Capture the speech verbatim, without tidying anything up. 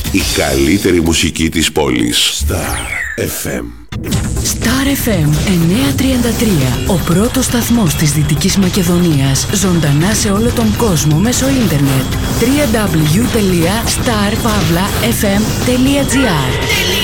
Η καλύτερη μουσική της πόλης. Star εφ εμ. Star εφ εμ εννιακόσια τριάντα τρία. Ο πρώτος σταθμός της Δυτικής Μακεδονίας. Ζωντανά σε όλο τον κόσμο μέσω ίντερνετ. double-u double-u double-u τελεία star pavla f m τελεία g r